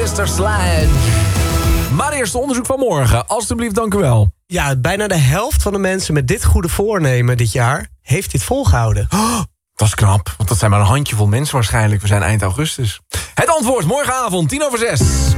Sister Sledge. Maar eerst het onderzoek van morgen. Alsjeblieft, dank u wel. Ja, bijna de helft van de mensen met dit goede voornemen dit jaar heeft dit volgehouden. Oh, dat is knap, want dat zijn maar een handjevol mensen waarschijnlijk. We zijn eind augustus. Het antwoord morgenavond, 5:50.